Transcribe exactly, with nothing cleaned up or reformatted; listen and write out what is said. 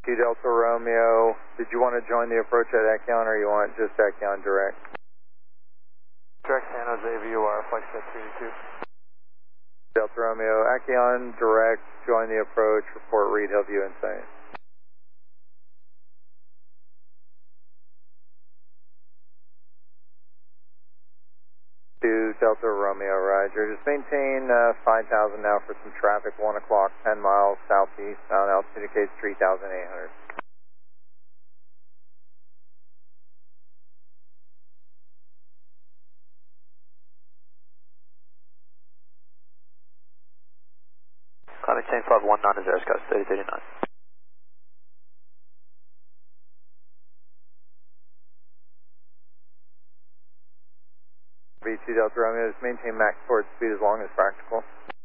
two Delta Romeo, did you want to join the approach at Echion or you want just Echion direct? Direct San Jose V O R, flight set three two. Delta Romeo, Echion direct, join the approach, report read Hillview in sight. two Delta Romeo, Roger. Just maintain uh, five thousand now for some traffic, one o'clock, ten miles southeast, bound altitude indicates three thousand eight hundred. Climate change five one nine is airscope thirty thirty-nine. V two Delta Romeo, just maintain max forward speed as long as practical.